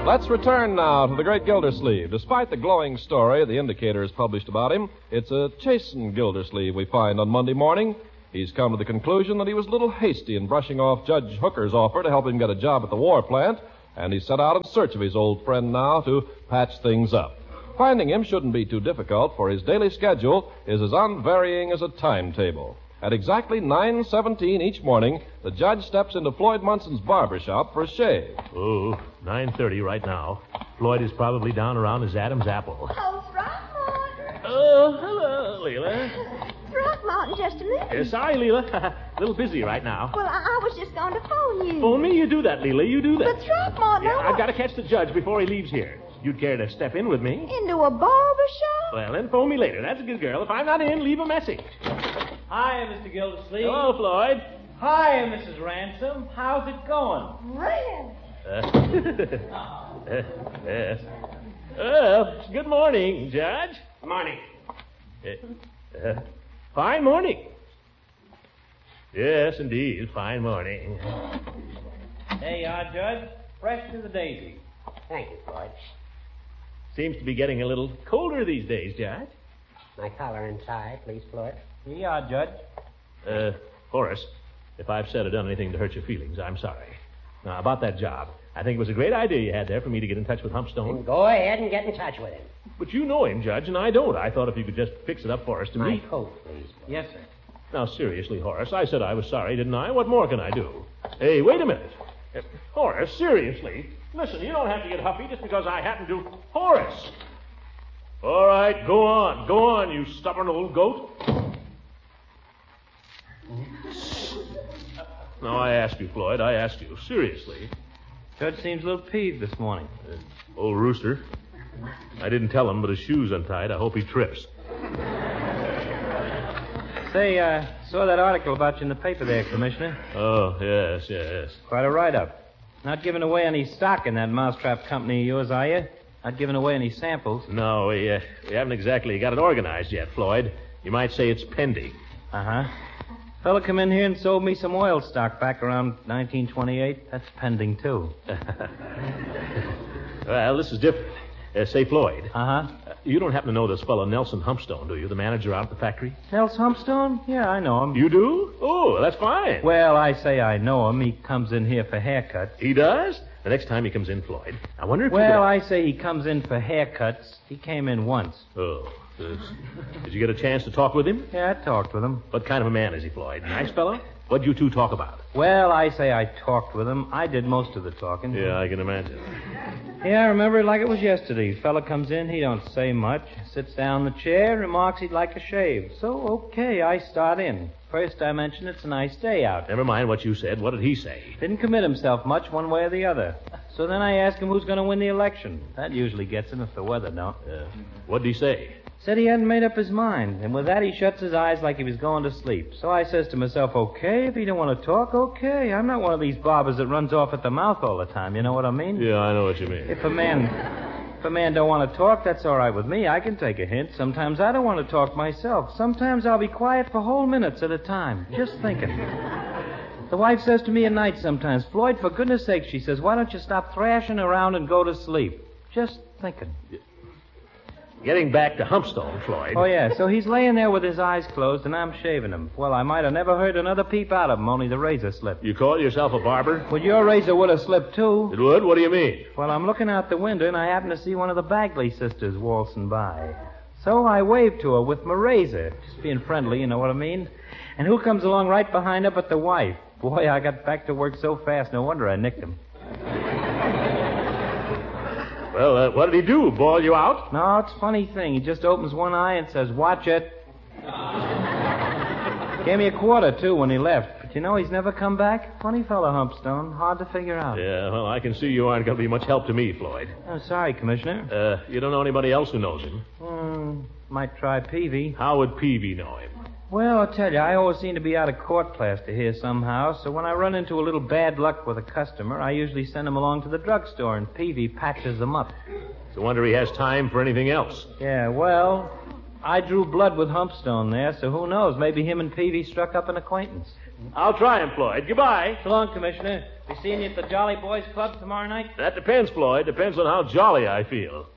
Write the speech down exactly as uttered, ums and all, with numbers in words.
Let's return now to the great Gildersleeve. Despite the glowing story the Indicator has published about him, it's a chastened Gildersleeve we find on Monday morning. He's come to the conclusion that he was a little hasty in brushing off Judge Hooker's offer to help him get a job at the war plant, and he set out in search of his old friend now to patch things up. Finding him shouldn't be too difficult, for his daily schedule is as unvarying as a timetable. At exactly nine seventeen each morning, the judge steps into Floyd Munson's barber shop for a shave. Oh, nine thirty right now. Floyd is probably down around his Adam's apple. Oh, Throckmorton. Oh, hello, Leela. Throckmorton, just a minute. Uh, sorry, Leela. A little busy right now. Well, I, I was just going to phone you. Phone me? You do that, Leela. You do that. But Throckmorton, Yeah, I I've got to catch the judge before he leaves here. You'd care to step in with me? Into a barber shop? Well, then phone me later. That's a good girl. If I'm not in, leave a message. Hi, Mister Gildersleeve. Hello, Floyd. Hi, Missus Ransom. How's it going? Really? Uh, yes. Well, good morning, Judge. Good morning. Uh, uh, fine morning. Yes, indeed, fine morning. There you are, Judge. Fresh to the daisy. Thank you, Floyd. Seems to be getting a little colder these days, Judge. My collar and tie, please, Floyd. Here you are, Judge. Uh, Horace, if I've said or done anything to hurt your feelings, I'm sorry. Now, about that job, I think it was a great idea you had there for me to get in touch with Humpstone. Then go ahead and get in touch with him. But you know him, Judge, and I don't. I thought if you could just fix it up for us to My meet. coat, please. Yes, sir. Now, seriously, Horace, I said I was sorry, didn't I? What more can I do? Hey, wait a minute. Uh, Horace, seriously. Listen, you don't have to get huffy just because I happen to... Horace! All right, go on. Go on, you stubborn old goat. Now, I ask you, Floyd, I ask you, seriously. Judge seems a little peeved this morning. Uh, old rooster. I didn't tell him, but his shoe's untied. I hope he trips. Say, I uh, saw that article about you in the paper there, Commissioner. Oh, yes, yes. Quite a write-up. Not giving away any stock in that mousetrap company of yours, are you? Not giving away any samples. No, we, uh, we haven't exactly got it organized yet, Floyd. You might say it's pending. Uh-huh. Fella come in here and sold me some oil stock back around nineteen twenty-eight. That's pending, too. Well, this is different. Uh, say, Floyd. Uh-huh. Uh, you don't happen to know this fellow Nelson Humpstone, do you? The manager out at the factory? Nels Humpstone? Yeah, I know him. You do? Oh, that's fine. Well, I say I know him. He comes in here for haircuts. He does? The next time he comes in, Floyd, I wonder if you Well, could... I say he comes in for haircuts. He came in once. Oh. Uh, did you get a chance to talk with him? Yeah, I talked with him. What kind of a man is he, Floyd? Nice fellow? What'd you two talk about? Well, I say I talked with him. I did most of the talking. Yeah, I can imagine. Yeah, I remember it like it was yesterday. Fella comes in, he don't say much. Sits down in the chair, remarks he'd like a shave. So, okay, I start in. First I mention it's a nice day out. Never mind what you said. What did he say? Didn't commit himself much one way or the other. So then I ask him who's going to win the election. That usually gets him if the weather don't. Uh, what'd he say? Said he hadn't made up his mind, and with that he shuts his eyes like he was going to sleep. So I says to myself, okay, if he don't want to talk, okay. I'm not one of these barbers that runs off at the mouth all the time, you know what I mean? Yeah, I know what you mean. If a man if a man don't want to talk, that's all right with me. I can take a hint. Sometimes I don't want to talk myself. Sometimes I'll be quiet for whole minutes at a time, just thinking. The wife says to me at night sometimes, Floyd, for goodness sake, she says, why don't you stop thrashing around and go to sleep? Just thinking. Getting back to Humpstone, Floyd. Oh, yeah, so he's laying there with his eyes closed, and I'm shaving him. Well, I might have never heard another peep out of him, only the razor slipped. You call yourself a barber? Well, your razor would have slipped, too. It would? What do you mean? Well, I'm looking out the window, and I happen to see one of the Bagley sisters waltzing by. So I waved to her with my razor, just being friendly, you know what I mean? And who comes along right behind her but the wife? Boy, I got back to work so fast, no wonder I nicked him. Well, uh, what did he do? Bawl you out? No, it's a funny thing. He just opens one eye and says, watch it. Gave me a quarter, too, when he left. But you know, he's never come back. Funny fellow, Humpstone. Hard to figure out. Yeah, well, I can see you aren't going to be much help to me, Floyd. I'm sorry, Commissioner. Uh, you don't know anybody else who knows him? Hmm, might try Peavy. How would Peavy know him? Well, I'll tell you, I always seem to be out of court plaster here somehow, so when I run into a little bad luck with a customer, I usually send him along to the drugstore, and Peavy patches them up. It's a wonder he has time for anything else. Yeah, well, I drew blood with Humpstone there, so who knows? Maybe him and Peavy struck up an acquaintance. I'll try him, Floyd. Goodbye. So long, Commissioner. Be seeing you at the Jolly Boys Club tomorrow night? That depends, Floyd. Depends on how jolly I feel.